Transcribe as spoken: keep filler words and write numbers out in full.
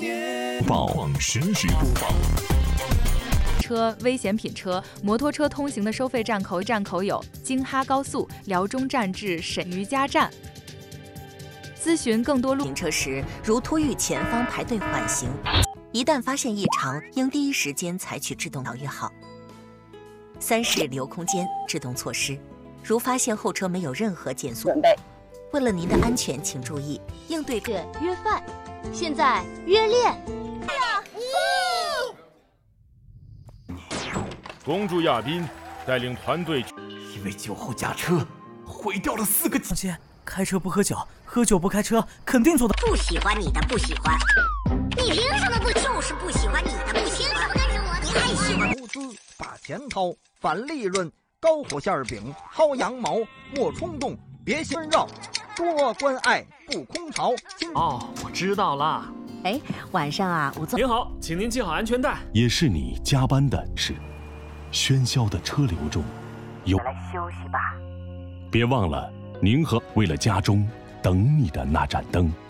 报实时播报。 车、危险品车、摩托车通行的收费站口站口有京哈高速、辽中站至沈余家站。咨询更多路停车时，如突遇前方排队缓行，一旦发现异常，应第一时间采取制动导约号。三是留空间制动措施，如发现后车没有任何减速，准备。为了您的安全，请注意应对约饭，现在约练。 公主亚宾带领团队， 因为酒后驾车毁掉了四个。 放心，开车不喝酒，喝酒不开车，肯定做到。 不喜欢你的不喜欢，你凭什么不？就是不喜欢你的不喜欢，你还喜欢？ 投资把钱掏，反利润，高火馅饼，薅羊毛，莫冲动，别纷扰，多关爱不空巢。 哦，我知道了。 哎，晚上啊，我坐。 您好，请您系好安全带。 也是你加班的事。喧嚣的车流中，有来休息吧。 别忘了，您和为了家中等你的那盏灯。